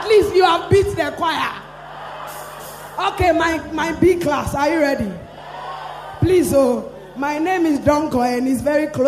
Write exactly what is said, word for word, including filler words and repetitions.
least you have beat the choir. Okay, my, my B class, are you ready? Please, oh, my name is Donko and it's very close.